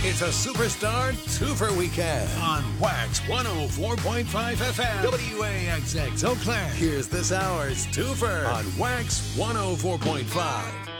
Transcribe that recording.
It's a Superstar Twofer Weekend on Wax 104.5 FM. WAXX Eau Claire. Here's this hour's Twofer on Wax 104.5.